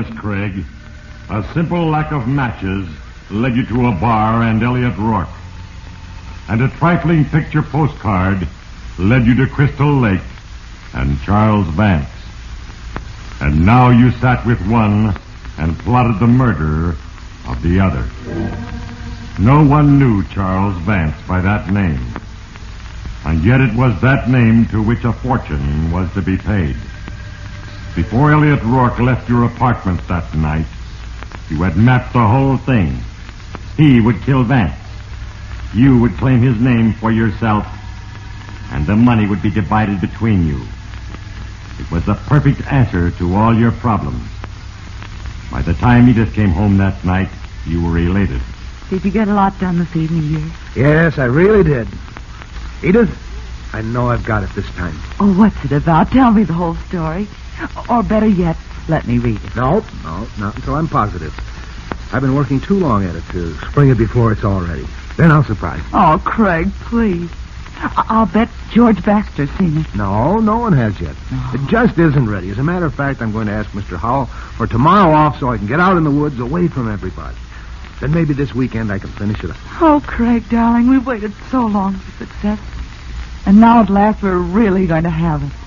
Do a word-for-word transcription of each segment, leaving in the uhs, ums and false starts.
Yes, Craig. A simple lack of matches led you to a bar and Elliot Rourke. And a trifling picture postcard led you to Crystal Lake and Charles Vance. And now you sat with one and plotted the murder of the other. No one knew Charles Vance by that name. And yet it was that name to which a fortune was to be paid. Before Elliot Rourke left your apartment that night, you had mapped the whole thing. He would kill Vance. You would claim his name for yourself, and the money would be divided between you. It was the perfect answer to all your problems. By the time Edith came home that night, you were elated. Did you get a lot done this evening, dear? Yes, I really did. Edith, I know I've got it this time. Oh, what's it about? Tell me the whole story. Or better yet, let me read it. No, no, not until I'm positive. I've been working too long at it to spring it before it's all ready. Then I'll surprise you. Oh, Craig, please. I- I'll bet George Baxter's seen it. No, no one has yet. No. It just isn't ready. As a matter of fact, I'm going to ask Mister Howell for tomorrow off so I can get out in the woods away from everybody. Then maybe this weekend I can finish it up. Oh, Craig, darling, we've waited so long for success. And now at last we're really going to have it.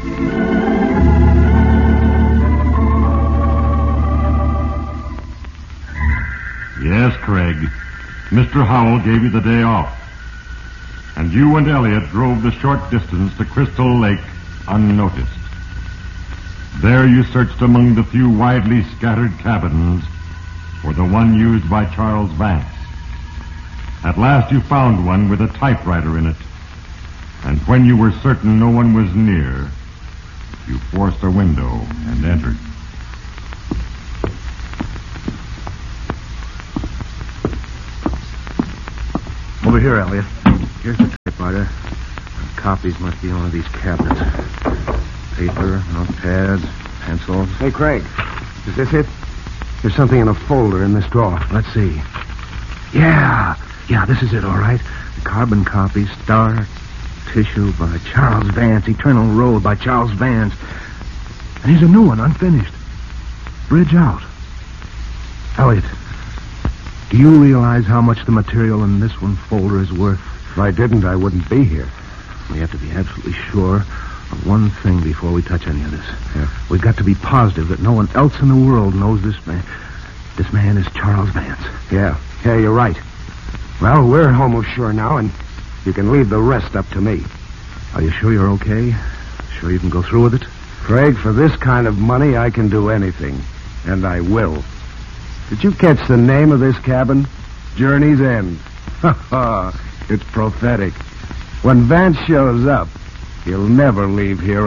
Yes, Craig. Mister Howell gave you the day off. And you and Elliot drove the short distance to Crystal Lake unnoticed. There you searched among the few widely scattered cabins for the one used by Charles Vance. At last you found one with a typewriter in it. And when you were certain no one was near, you forced a window and entered. Over here, Elliot. Here's the typewriter. The copies must be in one of these cabinets. Paper, notepads, pencils. Hey, Craig. Is this it? There's something in a folder in this drawer. Let's see. Yeah. Yeah, this is it, all right. The carbon copy, Star Tissue by Charles Vance, Eternal Road by Charles Vance. And here's a new one, unfinished. Bridge Out. Elliot, do you realize how much the material in this one folder is worth? If I didn't, I wouldn't be here. We have to be absolutely sure of one thing before we touch any of this. Yeah. We've got to be positive that no one else in the world knows this man. This man is Charles Vance. Yeah. Yeah, you're right. Well, we're almost sure now, and you can leave the rest up to me. Are you sure you're okay? Sure you can go through with it? Craig, for this kind of money, I can do anything. And I will. Did you catch the name of this cabin? Journey's End. Ha ha. It's prophetic. When Vance shows up, he'll never leave here